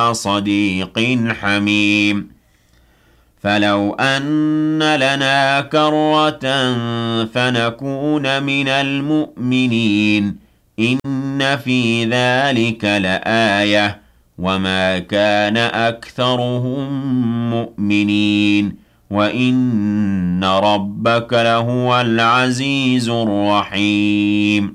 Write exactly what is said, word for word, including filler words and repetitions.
صديق حميم فلو أن لنا كرة فنكون من المؤمنين إن في ذلك لآية وما كان أكثرهم مؤمنين وإن ربك لهو العزيز الرحيم